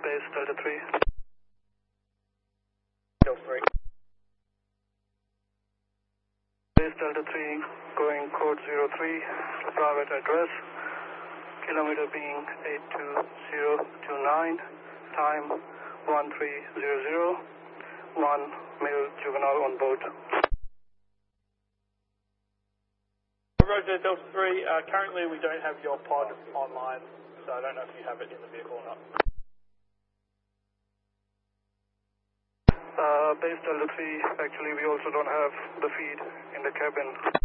Base Delta 3. Delta 3. Base Delta 3 going code 03, private address, kilometer being 82029, time 1300, 1 male juvenile on board. Roger, Delta 3, currently we don't have your pod online, so I don't know if you have it in the vehicle or not. Base Delta 3, actually we also don't have the feed in the cabin.